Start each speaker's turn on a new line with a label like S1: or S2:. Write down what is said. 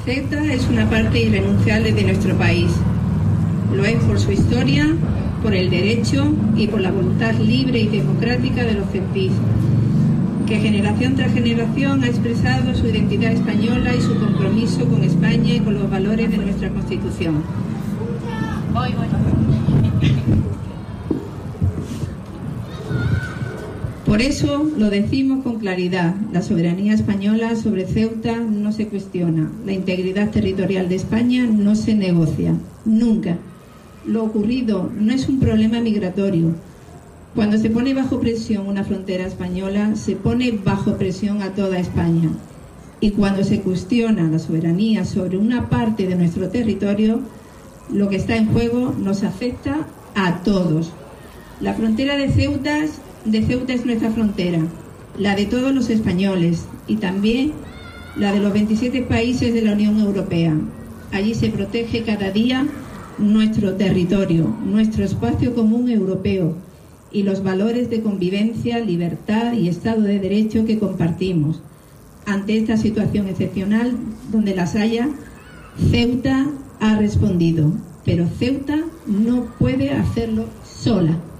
S1: Ceuta es una parte irrenunciable de nuestro país. Lo es por su historia, por el derecho y por la voluntad libre y democrática de los ceutís, que generación tras generación ha expresado su identidad española y su compromiso con España y con los valores de nuestra Constitución. Por eso lo decimos con claridad: la soberanía española sobre Ceuta no se cuestiona, la integridad territorial de España no se negocia, nunca. Lo ocurrido no es un problema migratorio. Cuando se pone bajo presión una frontera española, se pone bajo presión a toda España. Y cuando se cuestiona la soberanía sobre una parte de nuestro territorio, lo que está en juego nos afecta a todos. La frontera de Ceuta es nuestra frontera, la de todos los españoles y también la de los 27 países de la Unión Europea. Allí se protege cada día nuestro territorio, nuestro espacio común europeo y los valores de convivencia, libertad y Estado de Derecho que compartimos. Ante esta situación excepcional, donde las haya, Ceuta ha respondido, pero Ceuta no puede hacerlo sola.